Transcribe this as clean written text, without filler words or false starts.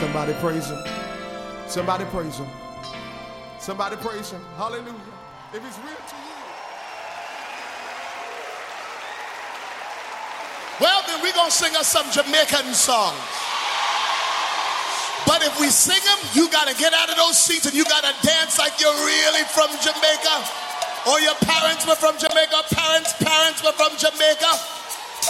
Somebody praise him. Somebody praise him. Somebody praise him. Hallelujah. If it's real to you. Well, then we're going to sing us some Jamaican songs. But if we sing them, you got to get out of those seats and you got to dance like you're really from Jamaica. Or your parents were from Jamaica, parents were from Jamaica.